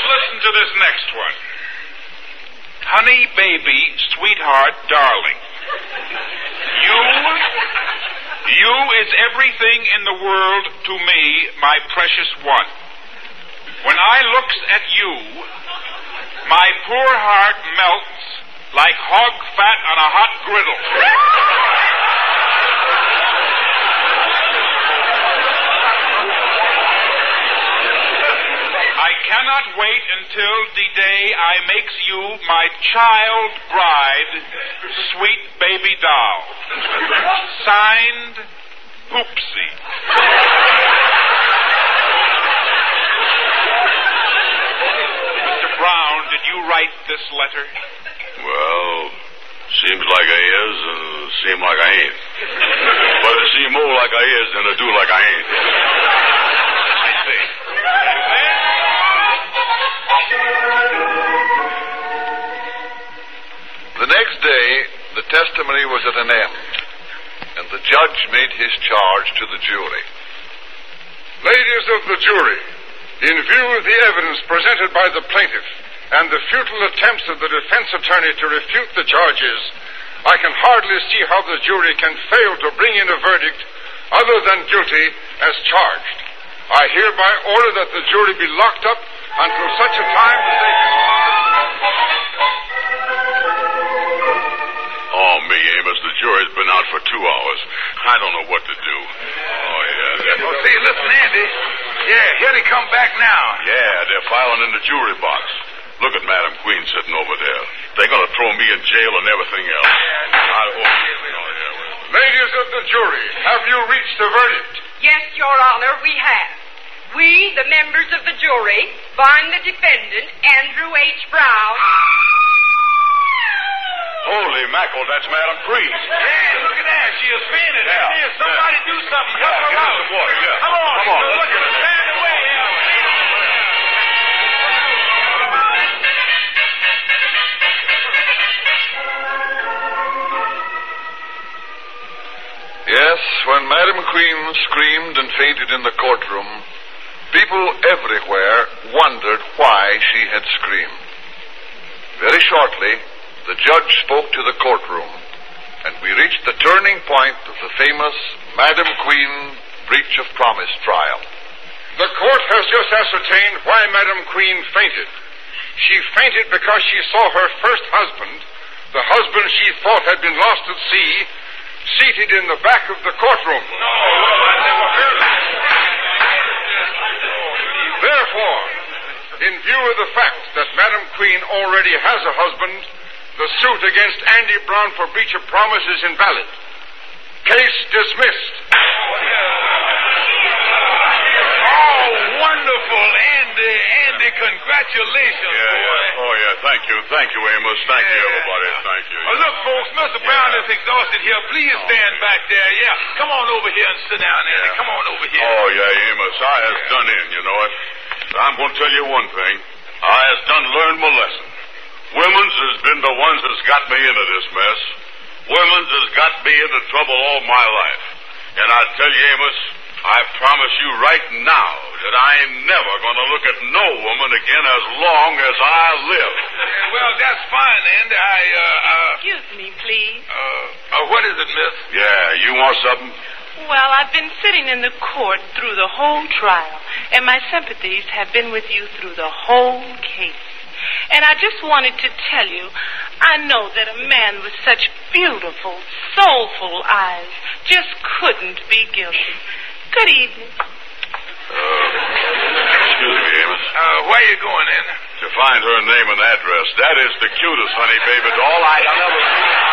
listen to this next one. Honey, baby, sweetheart, darling. You is everything in the world to me, my precious one. When I looks at you, my poor heart melts like hog fat on a hot griddle. I cannot wait until the day I makes you my child bride, sweet baby doll. Signed, Poopsie. Mr. Brown, did you write this letter? Well, seems like I is and seem like I ain't. But it seem more like I is than it do like I ain't. I see. The next day, the testimony was at an end, and the judge made his charge to the jury. Ladies of the jury, in view of the evidence presented by the plaintiff and the futile attempts of the defense attorney to refute the charges, I can hardly see how the jury can fail to bring in a verdict other than guilty as charged. I hereby order that the jury be locked up until such a time as they can... Oh, me, Amos, the jury's been out for 2 hours. I don't know what to do. Oh, yeah. Oh, see, listen, Andy. Yeah, here they come back now. Yeah, they're filing in the jury box. Look at Madam Queen sitting over there. They're going to throw me in jail and everything else. Ladies of the jury, have you reached a verdict? Yes, Your Honor, we have. We, the members of the jury, find the defendant, Andrew H. Brown. Holy mackerel, that's Madam Queen. Yeah, look at that. She is fainted. Yeah. Somebody do something. Help her get out. some water, yeah. Come on. Come on. Look at her. Stand away. Yes, when Madam Queen screamed and fainted in the courtroom, people everywhere wondered why she had screamed. Very shortly, the judge spoke to the courtroom, and we reached the turning point of the famous Madam Queen breach of promise trial. The court has just ascertained why Madam Queen fainted. She fainted because she saw her first husband, the husband she thought had been lost at sea, seated in the back of the courtroom. Therefore, in view of the fact that Madam Queen already has a husband, the suit against Andy Brown for breach of promise is invalid. Case dismissed. Oh, wonderful, Andy. Andy, congratulations, boy. Oh, yeah, thank you, Amos. Thank you, everybody. Thank you. Look, folks, Mr. Brown is exhausted here. Please stand back there. Yeah, come on over here and sit down, Andy. Come on over here. Oh, yeah, Amos, I has done in, you know it. I'm going to tell you one thing. I has done learned my lesson. Women's has been the ones that's got me into this mess. Women's has got me into trouble all my life. And I tell you, Amos, I promise you right now that I ain't never going to look at no woman again as long as I live. Well, that's fine, Andy. Excuse me, please. What is it, miss? Yeah, you want something? Well, I've been sitting in the court through the whole trial, and my sympathies have been with you through the whole case. And I just wanted to tell you, I know that a man with such beautiful, soulful eyes just couldn't be guilty. Good evening. Excuse me, Amos. Where you going, Andy? To find her name and address. That is the cutest honey baby doll I've ever seen.